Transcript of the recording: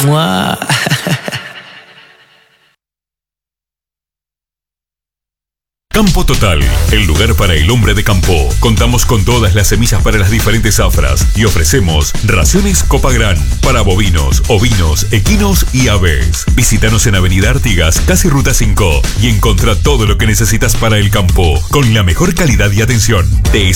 ¡Mua! Campo Total, el lugar para el hombre de campo. Contamos con todas las semillas para las diferentes zafras y ofrecemos raciones Copagran para bovinos, ovinos, equinos y aves. Visítanos en Avenida Artigas, casi Ruta 5 y encontrá todo lo que necesitas para el campo con la mejor calidad y atención. Te